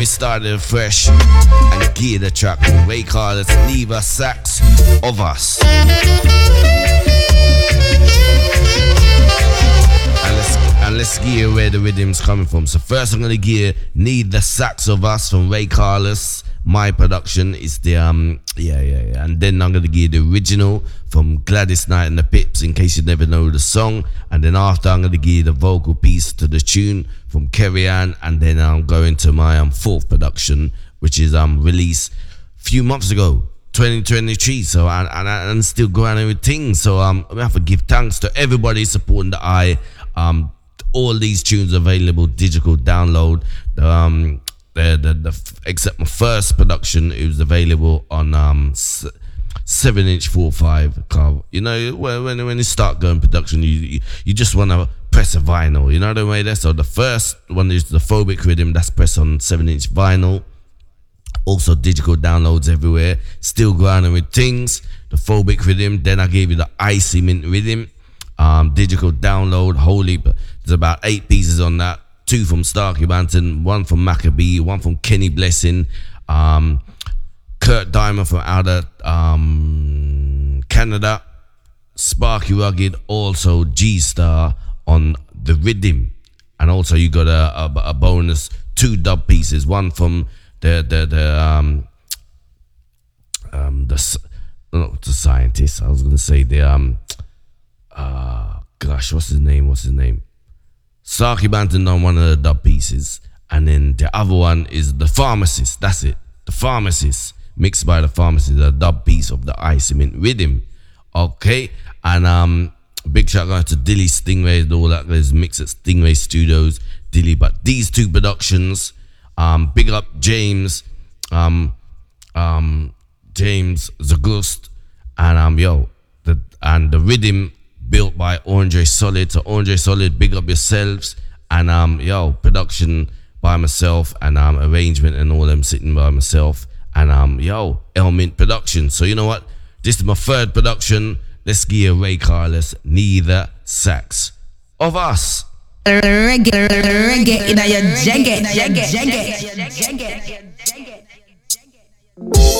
me start it fresh and gear the track. Ray Carlos, Neither Sax of Us. And let's gear where the rhythm's coming from. So first I'm gonna gear Neither Sax of Us from Ray Carlos. My production is the and then I'm gonna gear the original from Gladys Knight and the Pips, in case you never know the song. And then after I'm gonna gear the vocal piece to the tune from Kerry Ann, and then I'm going to my fourth production, which is released a few months ago, 2023. So and still going on with things. So I have to give thanks to everybody supporting the eye. All these tunes available digital download. Except my first production, it was available on 7-inch 4.5. You know, when you start going production, you just want to press a vinyl. You know the way there. So the first one is the Phobic Rhythm, that's pressed on 7-inch vinyl. Also digital downloads everywhere. Still grinding with things. The Phobic Rhythm. Then I gave you the Icy Mint Rhythm. Digital download. Holy, there's about 8 pieces on that. 2 from Starkey Banton, 1 from Maccabee, 1 from Kenny Blessing, Kurt Diamond from out of Canada, Sparky Rugged, also G-Star on the rhythm. And also you got a bonus 2 dub pieces, 1 from the scientist, I was gonna say what's his name? Starkey Banton on one of the dub pieces, and then the other one is The Pharmacist. That's it, The Pharmacist, mixed by The Pharmacist, a dub piece of the Icy Mint Rhythm. Okay, and big shout out to Dilly Stingray and all that. There's mix at Stingray Studios, Dilly. But these 2 productions, big up James Zagust, and the rhythm built by Andre Solid. So Andre Solid, big up yourselves. And production by myself, and arrangement and all them sitting by myself. And Elmint Production. So you know what? This is my 3rd production. Let's gear Ray Carlos, Neither Sax of Us. Reggae in your jacket.